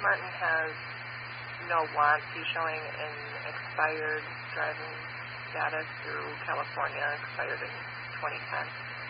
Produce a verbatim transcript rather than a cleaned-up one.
Martin has no wants. He's showing an expired driving status through California, expired in twenty ten.